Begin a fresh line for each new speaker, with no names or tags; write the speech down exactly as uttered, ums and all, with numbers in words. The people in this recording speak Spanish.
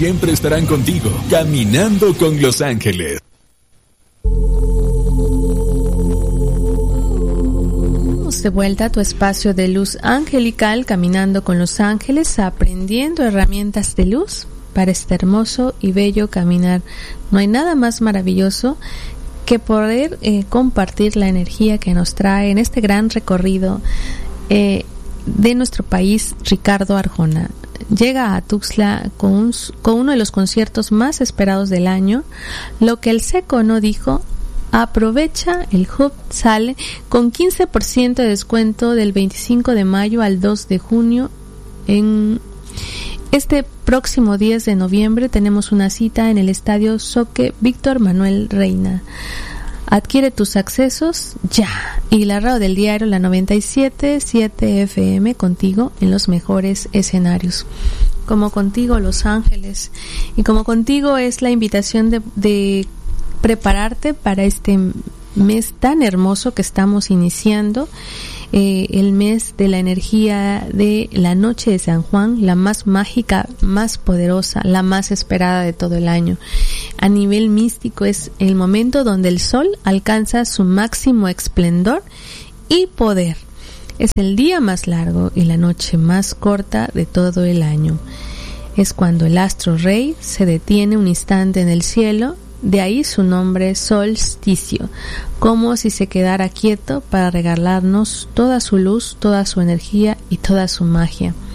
siempre estarán contigo, caminando con los ángeles.
De vuelta a tu espacio de luz angelical, caminando con los ángeles, aprendiendo herramientas de luz para este hermoso y bello caminar. No hay nada más maravilloso que poder eh, compartir la energía que nos trae en este gran recorrido eh, de nuestro país, Ricardo Arjona. Llega a Tuxtla con, un, con uno de los conciertos más esperados del año. Lo que el Seco no dijo: aprovecha, el hub sale con quince por ciento de descuento del veinticinco de mayo al dos de junio. En este próximo diez de noviembre tenemos una cita en el Estadio Zoque Víctor Manuel Reina. Adquiere tus accesos ya. Y la radio del diario, la noventa y siete punto siete F M, contigo en los mejores escenarios. Como contigo, Los Ángeles. Y como contigo es la invitación de, de prepararte para este mes tan hermoso que estamos iniciando, eh, el mes de la energía de la noche de San Juan, la más mágica, más poderosa, la más esperada de todo el año. A nivel místico es el momento donde el sol alcanza su máximo esplendor y poder. Es el día más largo y la noche más corta de todo el año. Es cuando el astro rey se detiene un instante en el cielo. De ahí su nombre, solsticio, como si se quedara quieto para regalarnos toda su luz, toda su energía y toda su magia.